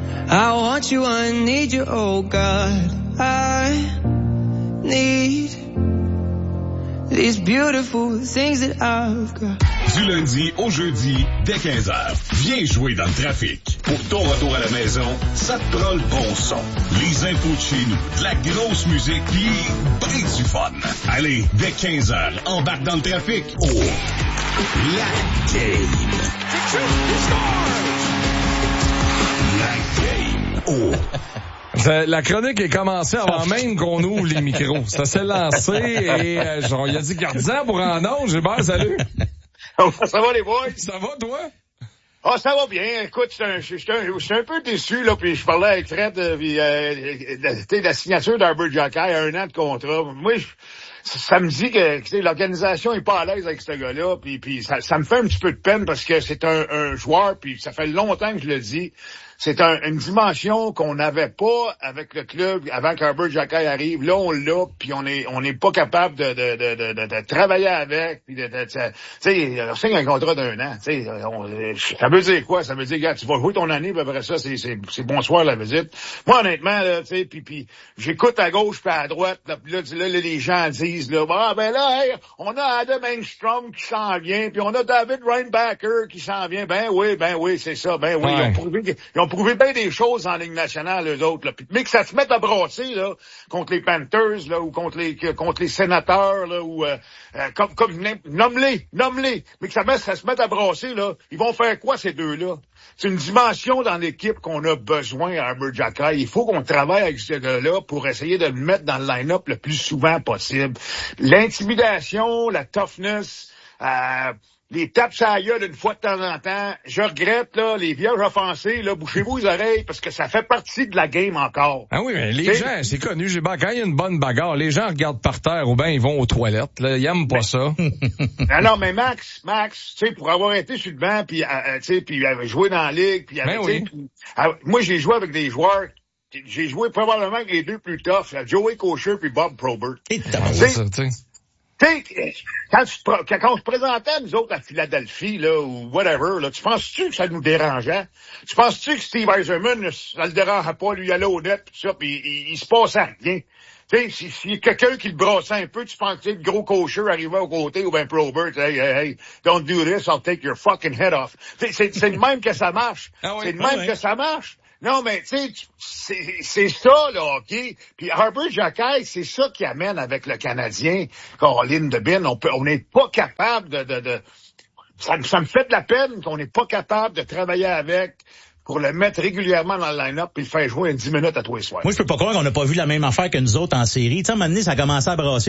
I want you, I need you, oh God. I need these beautiful things that I've got. Du lundi au jeudi, dès 15h, viens jouer dans le trafic. Pour ton retour à la maison, ça te prend le bon son. Les infos de chez nous, de la grosse musique, pis ben du fun. Allez, dès 15h, embarque dans le trafic au La Game. La Game au... La chronique est commencée avant même qu'on ouvre les micros. Ça s'est lancé et genre, il a dit gardien pour en ondes. Gilbert, salut. Ça va les boys? Ça va toi? Ah, ça va bien. Écoute, je suis un peu déçu, là, puis je parlais avec Fred, la signature d'Arbor Jockey, 1 an de contrat. Moi, ça me dit que l'organisation est pas à l'aise avec ce gars-là, puis ça me fait un petit peu de peine parce que c'est un joueur, puis ça fait longtemps que je le dis. C'est une dimension qu'on n'avait pas avec le club avant qu'Arbor Jockey arrive. Là, on l'a, puis on est pas capable de travailler avec, puis tu sais, on signe un contrat d'1 an. Tu sais, ça veut dire quoi? Ça veut dire, gars, tu vas jouer ton année, puis après ça, c'est bonsoir la visite. Moi, honnêtement, là, tu sais, puis j'écoute à gauche puis à droite, là, les gens disent, là, ah ben là, hey, on a Adam Engstrom qui s'en vient, puis on a David Reinbacher qui s'en vient. Ben oui, c'est ça. Ben oui, ouais. Ils ont prouvé bien des choses en Ligue nationale, eux autres. Là. Mais que ça se mette à brasser là, contre les Panthers là, ou contre les Sénateurs, là, ou nomme-les. Mais que ça se mette à brasser, là, ils vont faire quoi ces deux-là? C'est une dimension dans l'équipe qu'on a besoin à Arbor Jockey. Il faut qu'on travaille avec ce gars-là pour essayer de le mettre dans le line-up le plus souvent possible. L'intimidation, la toughness, les tapes sur la gueule une fois de temps en temps. Je regrette, là, les vierges offensées, là, bouchez-vous les oreilles, parce que ça fait partie de la game encore. Ah oui, mais les gens, c'est connu, quand il y a une bonne bagarre, les gens regardent par terre ou bien ils vont aux toilettes, là, ils aiment pas ça. Non, mais Max, tu sais, pour avoir été sur le banc, puis, tu sais, puis joué dans la ligue, puis, oui. Moi, j'ai joué avec des joueurs. J'ai joué probablement avec les deux plus toughs, là, Joey Kosher puis Bob Probert. Tu sais. Tu sais, quand on se présentait, nous autres, à Philadelphie, là, ou whatever, là, tu penses-tu que ça nous dérangeait? Tu penses-tu que Steve Eiserman, ça le dérangeait pas, lui, aller au net, pis ça, pis il se passait rien? Tu sais, s'il y a quelqu'un qui le brassait un peu, tu penses que le gros Kosher arrivait au côté, ou ben Probert, hey, don't do this, I'll take your fucking head off. C'est de même que ça marche. Ah oui, c'est de même que ça marche. Non, mais tu sais, c'est ça, là, OK? Puis Arbor Jockey, c'est ça qui amène avec le Canadien, Caroline Debin. On n'est pas capable ça me fait de la peine qu'on n'est pas capable de travailler avec pour le mettre régulièrement dans le line-up et le faire jouer 10 minutes à tous les soirs. Moi, je peux pas croire qu'on n'a pas vu la même affaire que nous autres en série. Tu sais, à un moment donné, ça a commencé à brasser,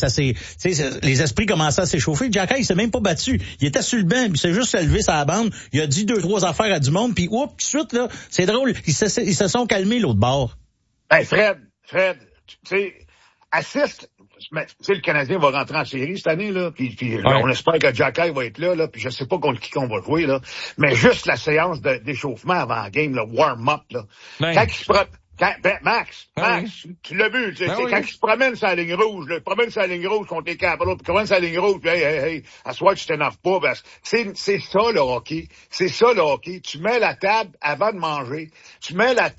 les esprits commençaient à s'échauffer. Jockey, il s'est même pas battu. Il était sur le banc, il s'est juste levé sur la bande, il a dit 2-3 affaires à du monde, puis tout de suite, là, c'est drôle, ils se sont calmés l'autre bord. Ben, Fred, tu sais, assiste. Tu sais, le Canadien va rentrer en série cette année, là, puis on espère que Jockey va être là, puis je sais pas contre qui qu'on va jouer, là, mais juste la séance d'échauffement avant la game, le warm-up, là. Ben. Quand il se Max, tu l'as vu, tu sais, quand il se promène sur la ligne rouge, là, contre les Capitals, puis promène sur la ligne rouge, puis hey, à soir, tu t'énerves pas, ben, c'est ça, le hockey. C'est ça, le hockey. Tu mets la table avant de manger. C'est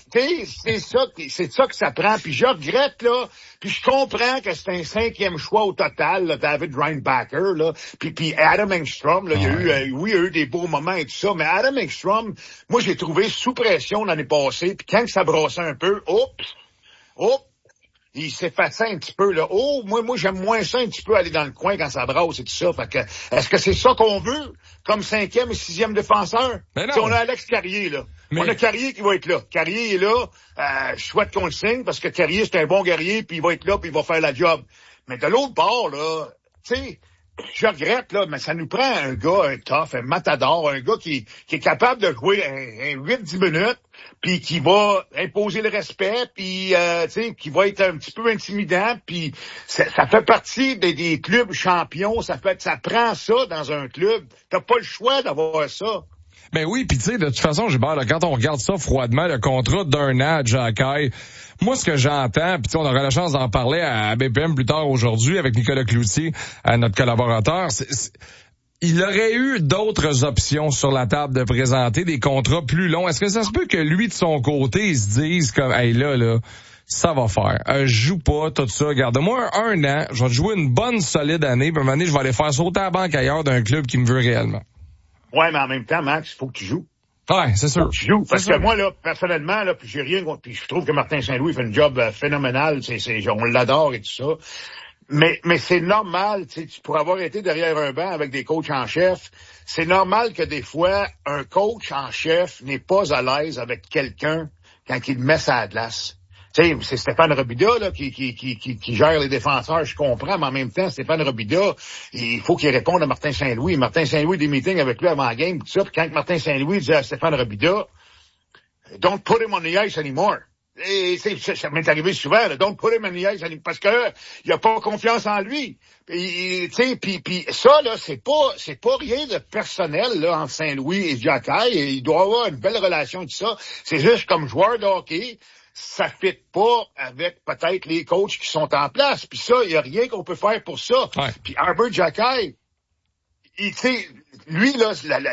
ça que ça prend. Puis je regrette, là, puis je comprends que c'est un 5e choix au total, là, David Reinbacher, là, puis Adam Engstrom, là, il y a eu des beaux moments et tout ça, mais Adam Engstrom, moi, j'ai trouvé sous pression l'année passée, puis quand ça brassait un peu, il s'effaçait un petit peu, là. Moi, j'aime moins ça un petit peu aller dans le coin quand ça brasse et tout ça. Fait que, est-ce que c'est ça qu'on veut comme 5e et 6e défenseur? Si on a Alex Carrier, là. Mais... On a Carrier qui va être là. Carrier est là. Je souhaite qu'on le signe parce que Carrier, c'est un bon guerrier puis il va être là puis il va faire la job. Mais de l'autre bord, là, tu sais, je regrette, là, mais ça nous prend un gars, un tough, un matador, un gars qui est capable de jouer un 8-10 minutes, puis qui va imposer le respect, puis tu sais, qui va être un petit peu intimidant, puis ça fait partie des clubs champions, ça prend ça dans un club. T'as pas le choix d'avoir ça. Ben oui, puis tu sais, de toute façon, Gilbert, là, quand on regarde ça froidement, le contrat d'1 an à Jockey, moi, ce que j'entends, puis on aura la chance d'en parler à BPM plus tard aujourd'hui avec Nicolas Cloutier, notre collaborateur, il aurait eu d'autres options sur la table de présenter des contrats plus longs. Est-ce que ça se peut que lui, de son côté, il se dise comme, hey, là, ça va faire. Je joue pas, tout ça. Garde-moi un an, je vais te jouer une bonne solide année, puis à un moment donné, je vais aller faire sauter à la banque ailleurs d'un club qui me veut réellement. Ouais, mais en même temps, Max, il faut que tu joues. Ouais, c'est sûr. Tu joues. Parce que moi, là, personnellement, là, puis j'ai rien, puis je trouve que Martin Saint-Louis fait un job phénoménal. On l'adore et tout ça. Mais c'est normal, tu sais, pour avoir été derrière un banc avec des coachs en chef, c'est normal que des fois, un coach en chef n'est pas à l'aise avec quelqu'un quand il met sa glace. Tu sais, c'est Stéphane Robida, là, qui gère les défenseurs, je comprends, mais en même temps, Stéphane Robida, il faut qu'il réponde à Martin Saint-Louis. Martin Saint-Louis, des meetings avec lui avant la game, tout ça, puis quand Martin Saint-Louis dit à Stéphane Robida, don't put him on the ice anymore. Et ça m'est arrivé souvent, là, don't put him on the ice anymore, parce que il a pas confiance en lui. Tu sais, puis ça, là, c'est pas rien de personnel, là, entre Saint-Louis et Giaccai, et il doit avoir une belle relation et tout ça. C'est juste comme joueur de hockey, ça fit pas avec peut-être les coachs qui sont en place. Puis ça, il y a rien qu'on peut faire pour ça. Ouais. Puis Arber Giaccai, tu sais, lui, là,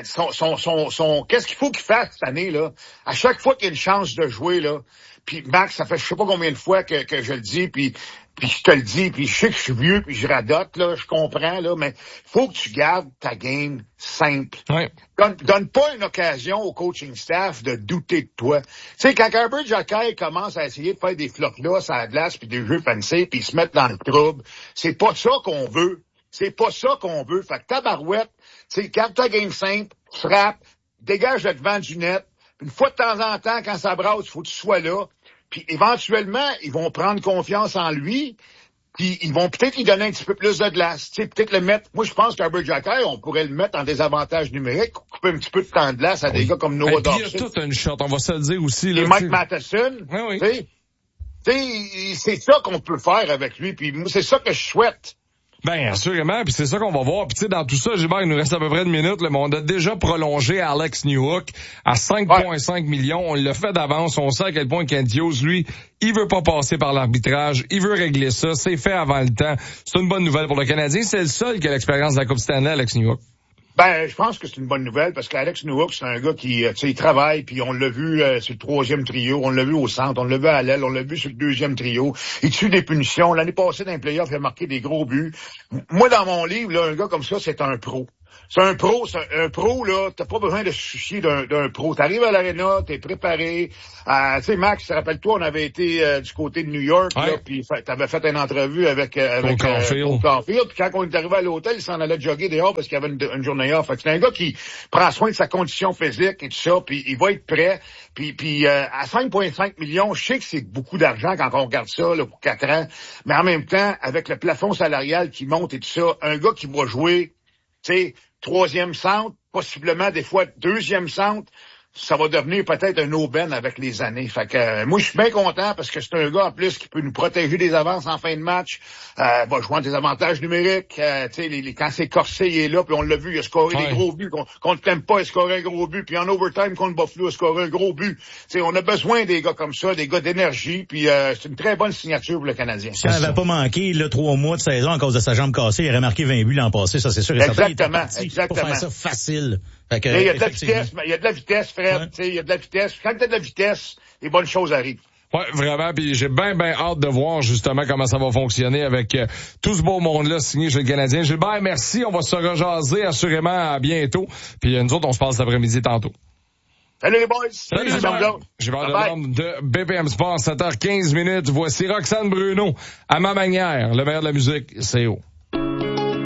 son qu'est-ce qu'il faut qu'il fasse cette année, là? À chaque fois qu'il y a une chance de jouer, là, puis Max, ça fait je sais pas combien de fois que je le dis, puis je te le dis, puis je sais que je suis vieux, puis je radote, là, je comprends, là, mais faut que tu gardes ta game simple. Ouais. Donne pas une occasion au coaching staff de douter de toi. Tu sais, quand Arber Giaccai commence à essayer de faire des flocs-là sur la glace, puis des jeux fancy, puis ils se mettent dans le trouble, c'est pas ça qu'on veut. C'est pas ça qu'on veut. Fait que tabarouette, tu sais, garde ta game simple, frappe, dégage le devant du net. Une fois de temps en temps, quand ça brasse, il faut que tu sois là. Puis éventuellement, ils vont prendre confiance en lui. Puis ils vont peut-être lui donner un petit peu plus de glace. Tu sais, peut-être le mettre. Moi, je pense qu'Arber Giaccai, on pourrait le mettre en désavantage numérique, couper un petit peu de temps de glace à des gars comme Noah Dobson. Il y a toute une shot, on va se le dire aussi. Là, et Mike Matheson. Oui. Tu sais, c'est ça qu'on peut faire avec lui. Puis moi, c'est ça que je souhaite. Ben, assurément, puis c'est ça qu'on va voir. Puis tu sais, dans tout ça, Gilbert, il nous reste à peu près une minute, là, mais on a déjà prolongé Alex Newhook à 5,5 millions. On l'a fait d'avance. On sait à quel point Kent Hughes, lui, il veut pas passer par l'arbitrage. Il veut régler ça. C'est fait avant le temps. C'est une bonne nouvelle pour le Canadien. C'est le seul qui a l'expérience de la Coupe Stanley, Alex Newhook. Ben, je pense que c'est une bonne nouvelle parce qu'Alex Newhook, c'est un gars qui, tu sais, il travaille, puis on l'a vu sur le troisième trio, on l'a vu au centre, on l'a vu à l'aile, on l'a vu sur le deuxième trio. Il tue des punitions. L'année passée, dans les playoffs, il a marqué des gros buts. Moi, dans mon livre, là, un gars comme ça, c'est un pro. C'est un pro, là, t'as pas besoin de se soucier d'un pro. T'arrives à l'aréna, t'es préparé. Tu sais, Max, rappelle-toi, on avait été du côté de New York, ouais. là, puis t'avais fait une entrevue avec Caulfield. Puis quand on est arrivé à l'hôtel, il s'en allait jogger dehors parce qu'il y avait une journée off. Fait que c'est un gars qui prend soin de sa condition physique et tout ça, puis il va être prêt. Puis à 5,5 millions, je sais que c'est beaucoup d'argent quand on regarde ça là, pour 4 ans, mais en même temps, avec le plafond salarial qui monte et tout ça, un gars qui va jouer, tu sais, troisième centre, possiblement des fois deuxième centre, ça va devenir peut-être un aubaine avec les années. Fait que moi, je suis bien content parce que c'est un gars en plus qui peut nous protéger des avances en fin de match, va jouer des avantages numériques. Tu sais, quand c'est corsé, il est là, puis on l'a vu, il a scoré des gros buts. Qu'on ne t'aime pas, il a scoré un gros but. Puis en overtime, contre Buffalo, il a scoré un gros but. Tu sais, on a besoin des gars comme ça, des gars d'énergie, puis c'est une très bonne signature pour le Canadien. Si elle n'avait pas manqué là 3 mois de saison à cause de sa jambe cassée, il aurait marqué 20 buts l'an passé, ça c'est sûr et certain. Exactement. Pour faire ça facile. Il y a de la vitesse, il y a de la vitesse, Fred. Ouais. Il y a de la vitesse. Quand tu as de la vitesse, les bonnes choses arrivent. Ouais, vraiment. Puis j'ai bien hâte de voir justement comment ça va fonctionner avec tout ce beau monde-là signé chez le Canadien. Gilbert, merci. On va se rejaser assurément à bientôt. Puis nous autres, on se passe l'après-midi tantôt. Salut les boys. Salut Gilbert Delorme de BPM Sport, 7h15. Voici Roxane Bruno. À ma manière, le meilleur de la musique, c'est haut.